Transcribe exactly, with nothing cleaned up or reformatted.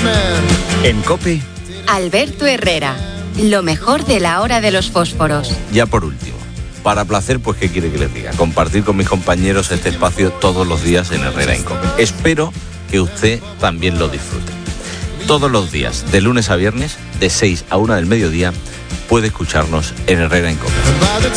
En COPE, Alberto Herrera, lo mejor de la hora de los fósforos. ya por último, para placer, pues ¿qué quiere que les diga? Compartir con mis compañeros este espacio todos los días en Herrera en COPE. Espero que usted también lo disfrute. Todos los días, de lunes a viernes, de seis a una del mediodía, puede escucharnos en Herrera en COPE.